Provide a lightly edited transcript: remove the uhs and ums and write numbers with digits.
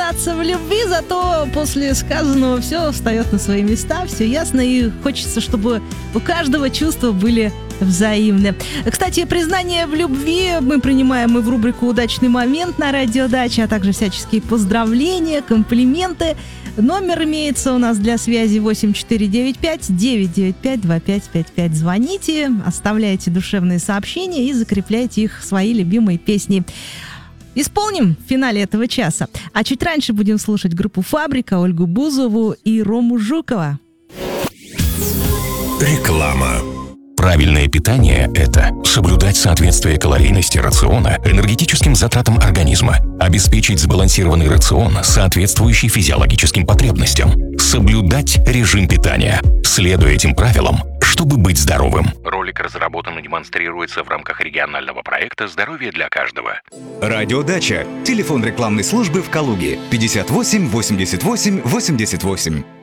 признаться в любви, зато после сказанного все встает на свои места, все ясно, и хочется, чтобы у каждого чувства были взаимны. Кстати, признание в любви мы принимаем и в рубрику «Удачный момент» на Радио Дача, а также всяческие поздравления, комплименты. Номер имеется у нас для связи 8495-995-2555. Звоните, оставляйте душевные сообщения и закрепляйте их в свои любимые песни. Исполним в финале этого часа. А чуть раньше будем слушать группу «Фабрика», Ольгу Бузову и Рому Жукова. Реклама. Правильное питание – это соблюдать соответствие калорийности рациона энергетическим затратам организма, обеспечить сбалансированный рацион, соответствующий физиологическим потребностям, соблюдать режим питания, следуя этим правилам, чтобы быть здоровым. Ролик разработан и демонстрируется в рамках регионального проекта «Здоровье для каждого». Радиодача. Телефон рекламной службы в Калуге 58 88 88.